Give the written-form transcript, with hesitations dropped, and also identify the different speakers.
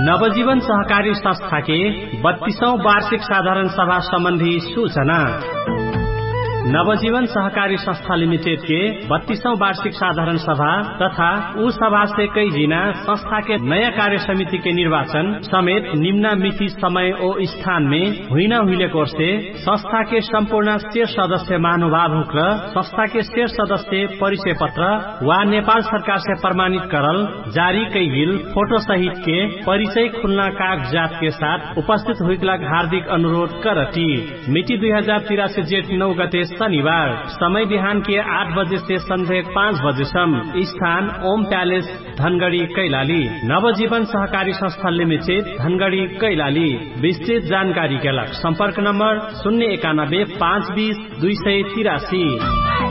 Speaker 1: नवजीवन सहकारी संस्था के 32वां वार्षिक साधारण सभा संबंधी सूचना। नवजीवन सहकारी संस्था लिमिटेड के 32वां वार्षिक साधारण सभा तथा उस सभा से कई जिना संस्था के नया कार्य समिति के निर्वाचन समेत निम्नलिखित समय और स्थान में हुई कोर से संस्था के संपूर्ण शेयर सदस्य महानुभावों र संस्था के शेयर सदस्य परिचय पत्र वा नेपाल सरकार से प्रमाणित करल जारी कई गिल फोटो सहित के परिचय खुलना कागजात के साथ उपस्थित हुई हार्दिक अनुरोध करती। मिति 2083 जेठ 9 गते शनिवार। समय बिहान के 8 बजे से संध्या 5 बजेसम्म। स्थान ओम प्यालेस धनगढ़ी कैलाली। नवजीवन सहकारी संस्था लिमिटेड धनगढ़ी कैलाली। विस्तृत जानकारी के लिए संपर्क नंबर 091 520 283।